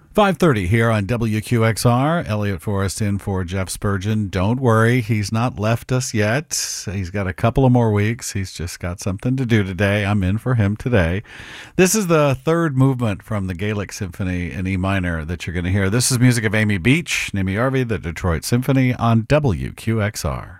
5:30 here on WQXR. Elliot Forrest in for Jeff Spurgeon. Don't worry, he's not left us yet. He's got a couple of more weeks. He's just got something to do today. I'm in for him today. This is the third movement from the Gaelic Symphony in E minor that you're going to hear. This is music of Amy Beach, Nimi Arvi, the Detroit Symphony on WQXR.